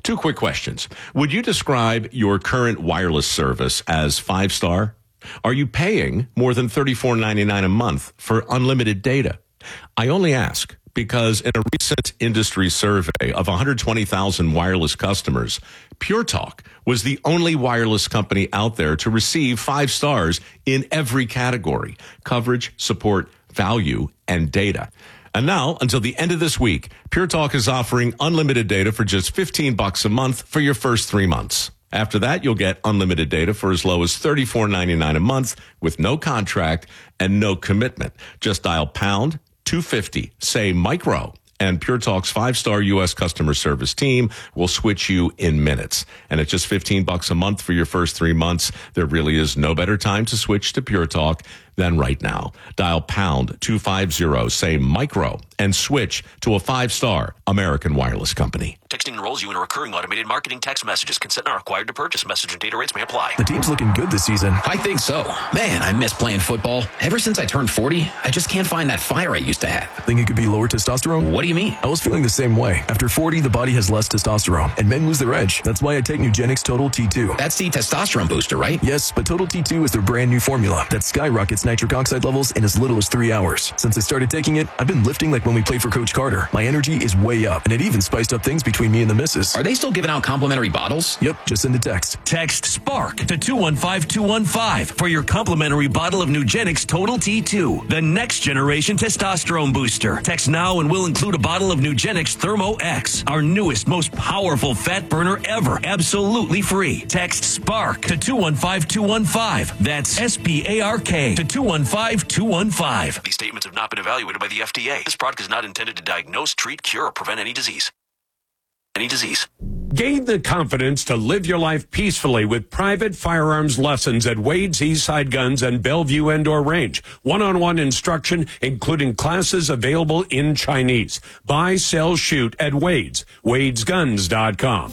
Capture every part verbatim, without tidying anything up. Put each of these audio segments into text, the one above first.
Two quick questions. Would you describe your current wireless service as five-star? Are you paying more than thirty-four ninety-nine a month for unlimited data? I only ask because in a recent industry survey of one hundred twenty thousand wireless customers, Pure Talk was the only wireless company out there to receive five stars in every category: coverage, support, value, and data. And now, until the end of this week, Pure Talk is offering unlimited data for just fifteen bucks a month for your first three months. After that, you'll get unlimited data for as low as thirty-four ninety-nine a month with no contract and no commitment. Just dial pound two fifty, say micro, and Pure Talk's five-star U S customer service team will switch you in minutes. And at just fifteen bucks a month for your first three months, there really is no better time to switch to Pure Talk than right now. Dial pound two fifty, say micro, and switch to a five-star American wireless company. Texting enrolls you in a recurring automated marketing text messages. Consent not required to purchase. Message and data rates may apply. The team's looking good this season. I think so. Man, I miss playing football. Ever since I turned forty, I just can't find that fire I used to have. Think it could be lower testosterone? What do you mean? I was feeling the same way. After forty, the body has less testosterone, and men lose their edge. That's why I take Nugenix Total T two. That's the testosterone booster, right? Yes, but Total T two is their brand new formula that skyrockets nitric oxide levels in as little as three hours. Since I started taking it, I've been lifting like when we played for Coach Carter. My energy is way up, and it even spiced up things between me and the missus. Are they still giving out complimentary bottles? Yep, just send a text. Text SPARK to two one five two one five for your complimentary bottle of Nugenix Total T two, the next generation testosterone booster. Text now and we'll include a bottle of Nugenix Thermo X, our newest, most powerful fat burner ever, absolutely free. Text SPARK to two one five two one five. That's S P A R K to two one five two one five. These statements have not been evaluated by the F D A. This product is not intended to diagnose, treat, cure, or prevent any disease. Any disease. Gain the confidence to live your life peacefully with private firearms lessons at Wade's Eastside Guns and Bellevue Indoor Range. One-on-one instruction, including classes available in Chinese. Buy, sell, shoot at Wade's. Wades Guns dot com.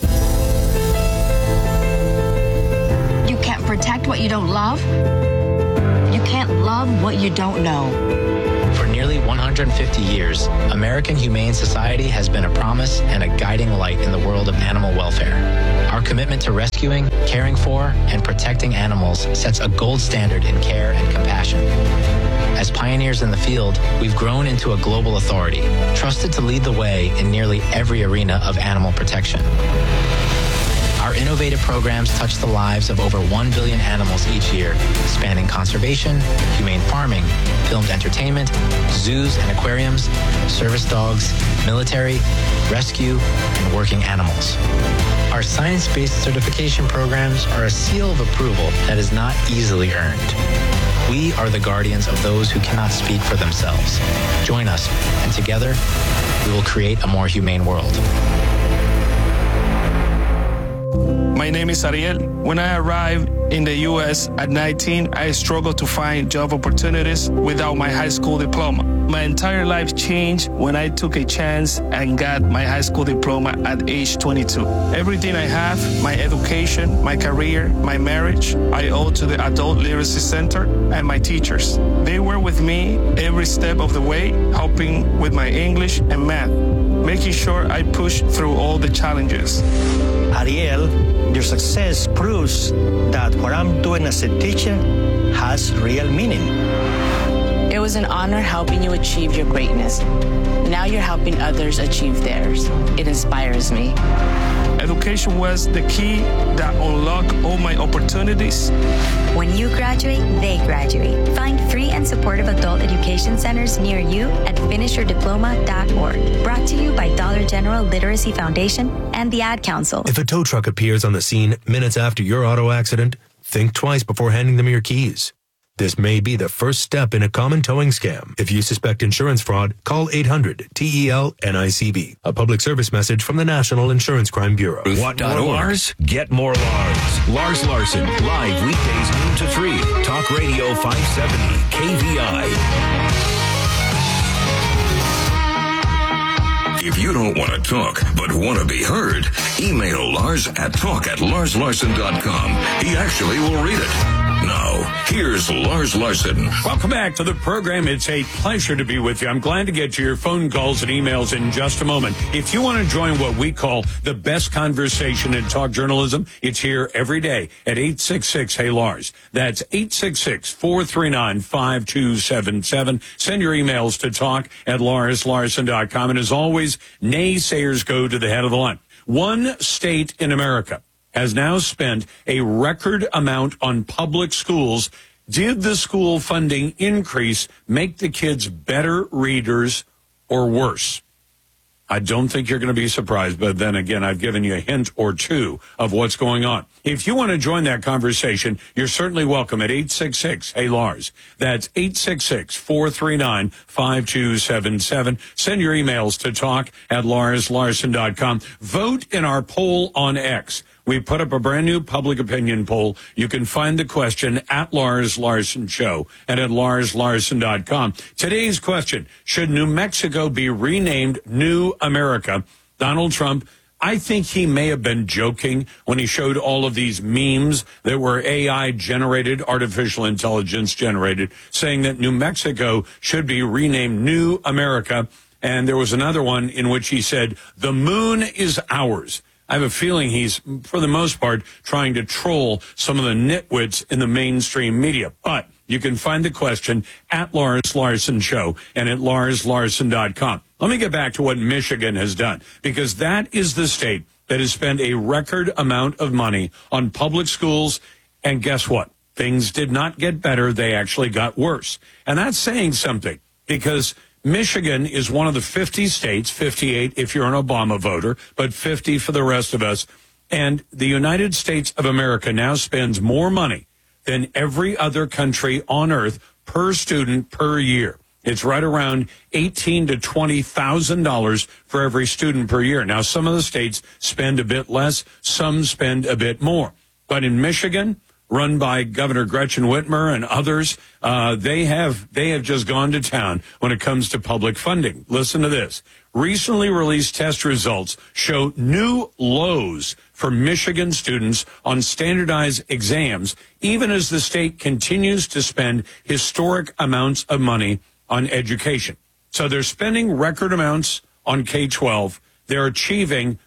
You can't protect what you don't love. You can't love what you don't know. For nearly one hundred fifty years, American Humane Society has been a promise and a guiding light in the world of animal welfare. Our commitment to rescuing, caring for, and protecting animals sets a gold standard in care and compassion. As pioneers in the field, we've grown into a global authority, trusted to lead the way in nearly every arena of animal protection. Our innovative programs touch the lives of over one billion animals each year, spanning conservation, humane farming, filmed entertainment, zoos and aquariums, service dogs, military, rescue, and working animals. Our science-based certification programs are a seal of approval that is not easily earned. We are the guardians of those who cannot speak for themselves. Join us, and together, we will create a more humane world. My name is Ariel. When I arrived in the U S at nineteen, I struggled to find job opportunities without my high school diploma. My entire life changed when I took a chance and got my high school diploma at age twenty-two. Everything I have, my education, my career, my marriage, I owe to the Adult Literacy Center and my teachers. They were with me every step of the way, helping with my English and math, making sure I pushed through all the challenges. Ariel, your success proves that what I'm doing as a teacher has real meaning. It was an honor helping you achieve your greatness. Now you're helping others achieve theirs. It inspires me. Education was the key that unlocked all my opportunities. When you graduate, they graduate. Find free and supportive adult education centers near you at finish your diploma dot org. Brought to you by Dollar General Literacy Foundation and the Ad Council. If a tow truck appears on the scene minutes after your auto accident, think twice before handing them your keys. This may be the first step in a common towing scam. If you suspect insurance fraud, call eight hundred T E L N I C B. A public service message from the National Insurance Crime Bureau. Want more Lars? Get more Lars. Lars Larson, live weekdays noon to three. Talk Radio five seventy K V I. If you don't want to talk, but want to be heard, email Lars at talk at lars larson dot com. He actually will read it. Now, here's Lars Larson. Welcome back to the program. It's a pleasure to be with you. I'm glad to get to your phone calls and emails in just a moment. If you want to join what we call the best conversation in talk journalism, it's here every day at eight six six, hey Lars. That's eight six six, four three nine, five two seven seven. Send your emails to talk at lars larson dot com. And as always, naysayers go to the head of the line. One state in America has now spent a record amount on public schools. Did the school funding increase make the kids better readers or worse? I don't think you're going to be surprised, but then again, I've given you a hint or two of what's going on. If you want to join that conversation, you're certainly welcome at eight six six, hey Lars. That's eight six six, four three nine, five two seven seven. Send your emails to talk at lars larson dot com. Vote in our poll on X. We put up a brand new public opinion poll. You can find the question at Lars Larson Show and at lars larson dot com. Today's question, should New Mexico be renamed New America? Donald Trump, I think he may have been joking when he showed all of these memes that were A I generated, artificial intelligence generated, saying that New Mexico should be renamed New America. And there was another one in which he said, the moon is ours. I have a feeling he's, for the most part, trying to troll some of the nitwits in the mainstream media. But you can find the question at Lars Larson Show and at lars larson dot com. Let me get back to what Michigan has done, because that is the state that has spent a record amount of money on public schools. And guess what? Things did not get better. They actually got worse. And that's saying something, because Michigan is one of the fifty states, fifty-eight if you're an Obama voter, but fifty for the rest of us. And the United States of America now spends more money than every other country on earth per student per year. It's right around eighteen to twenty thousand dollars for every student per year. Now, some of the states spend a bit less, some spend a bit more. But in Michigan, run by Governor Gretchen Whitmer and others, uh, they have they have just gone to town when it comes to public funding. Listen to this. Recently released test results show new lows for Michigan students on standardized exams, even as the state continues to spend historic amounts of money on education. So they're spending record amounts on K twelve. They're achieving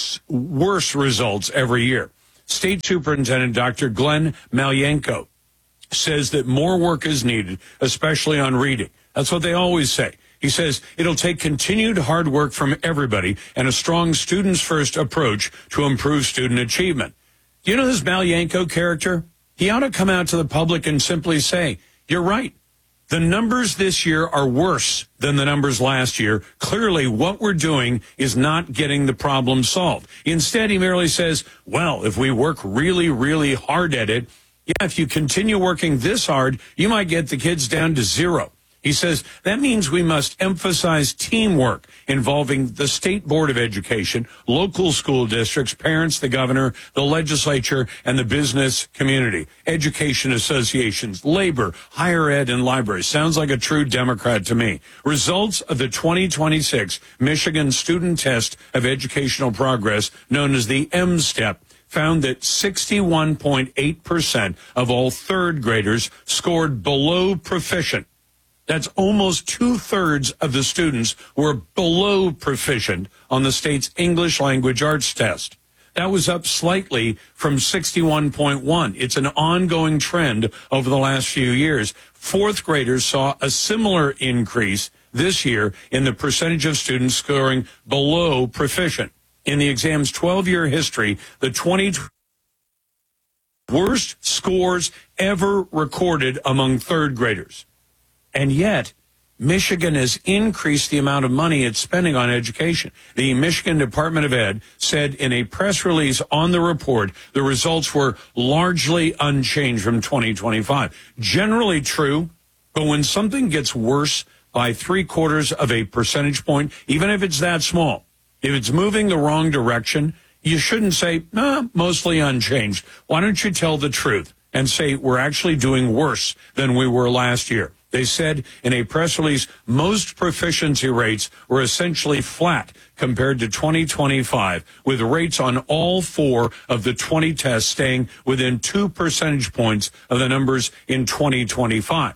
worse results every year. State Superintendent Doctor Glenn Malyenko says that more work is needed, especially on reading. That's what they always say. He says it'll take continued hard work from everybody and a strong students-first approach to improve student achievement. You know this Malyenko character? He ought to come out to the public and simply say, you're right. The numbers this year are worse than the numbers last year. Clearly, what we're doing is not getting the problem solved. Instead, he merely says, well, if we work really, really hard at it, yeah, if you continue working this hard, you might get the kids down to zero. He says that means we must emphasize teamwork involving the State Board of Education, local school districts, parents, the governor, the legislature, and the business community, education associations, labor, higher ed, and libraries. Sounds like a true Democrat to me. Results of the twenty twenty-six Michigan Student Test of Educational Progress, known as the M STEP, found that sixty-one point eight percent of all third graders scored below proficient. That's almost two-thirds of the students were below proficient on the state's English language arts test. That was up slightly from sixty-one point one. It's an ongoing trend over the last few years. Fourth graders saw a similar increase this year in the percentage of students scoring below proficient. In the exam's twelve-year history, the twenty worst scores ever recorded among third graders. And yet, Michigan has increased the amount of money it's spending on education. The Michigan Department of Ed said in a press release on the report, the results were largely unchanged from twenty twenty-five. Generally true, but when something gets worse by three quarters of a percentage point, even if it's that small, if it's moving the wrong direction, you shouldn't say, nah, mostly unchanged. Why don't you tell the truth and say we're actually doing worse than we were last year? They said in a press release, most proficiency rates were essentially flat compared to twenty twenty-five, with rates on all four of the twenty tests staying within two percentage points of the numbers in twenty twenty-five.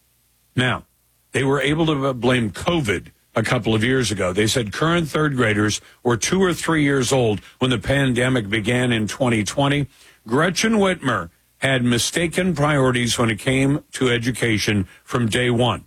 Now, they were able to blame COVID a couple of years ago. They said current third graders were two or three years old when the pandemic began in twenty twenty. Gretchen Whitmer had mistaken priorities when it came to education from day one.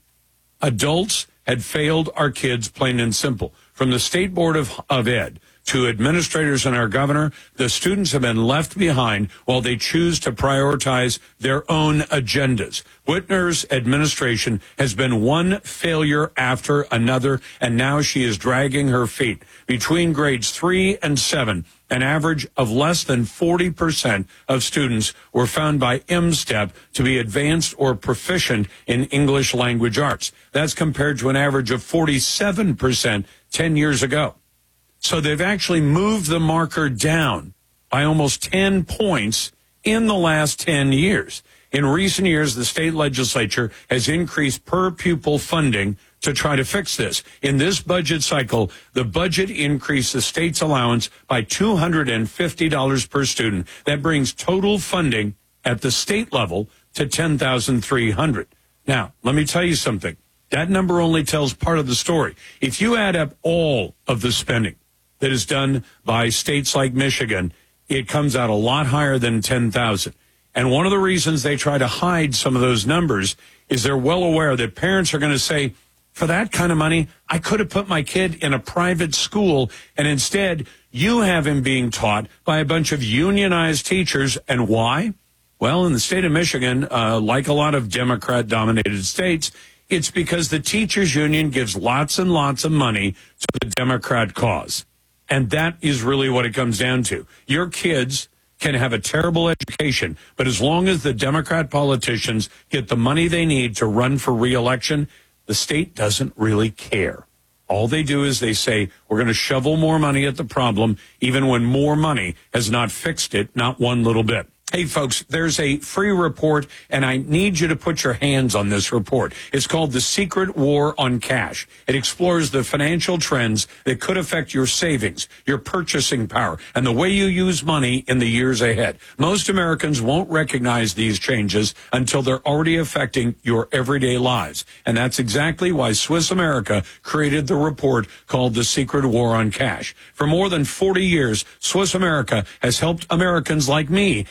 Adults had failed our kids, plain and simple. From the State Board of, of Ed to administrators and our governor, the students have been left behind while they choose to prioritize their own agendas. Whitmer's administration has been one failure after another, and now she is dragging her feet. Between grades three and seven, an average of less than forty percent of students were found by M STEP to be advanced or proficient in English language arts. That's compared to an average of forty-seven percent ten years ago. So they've actually moved the marker down by almost ten points in the last ten years. In recent years, the state legislature has increased per pupil funding to try to fix this. In this budget cycle, the budget increased the state's allowance by two hundred fifty dollars per student. That brings total funding at the state level to ten thousand three hundred dollars. Now, let me tell you something. That number only tells part of the story. If you add up all of the spending that is done by states like Michigan, it comes out a lot higher than ten thousand. And one of the reasons they try to hide some of those numbers is they're well aware that parents are going to say, for that kind of money, I could have put my kid in a private school, and instead you have him being taught by a bunch of unionized teachers. And why? Well, in the state of Michigan, uh, like a lot of Democrat-dominated states, it's because the teachers union gives lots and lots of money to the Democrat cause. And that is really what it comes down to. Your kids can have a terrible education, but as long as the Democrat politicians get the money they need to run for re-election, the state doesn't really care. All they do is they say, we're going to shovel more money at the problem, even when more money has not fixed it, not one little bit. Hey, folks, there's a free report, and I need you to put your hands on this report. It's called The Secret War on Cash. It explores the financial trends that could affect your savings, your purchasing power, and the way you use money in the years ahead. Most Americans won't recognize these changes until they're already affecting your everyday lives. And that's exactly why Swiss America created the report called The Secret War on Cash. For more than forty years, Swiss America has helped Americans like me